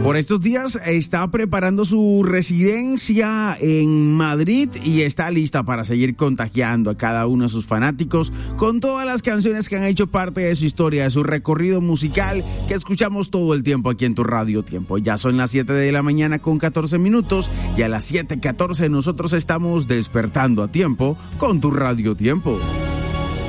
Por estos días está preparando su residencia en Madrid y está lista para seguir contagiando a cada uno de sus fanáticos con todas las canciones que han hecho parte de su historia, de su recorrido musical que escuchamos todo el tiempo aquí en tu Radio Tiempo. Ya son las 7 de la mañana con 14 minutos y a las 7:14 nosotros estamos despertando a tiempo con tu Radio Tiempo.